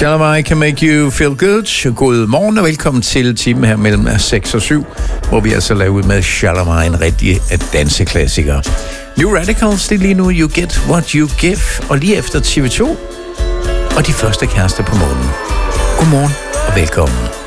Shalom, I can make you feel good. God morgen og velkommen til timen her mellem 6 og 7, hvor vi altså laver ud med Shalom, en rigtig danseklassiker. New Radicals, det er lige nu You Get What You Give, og lige efter TV2 og de første kærester på månen. Godmorgen og velkommen.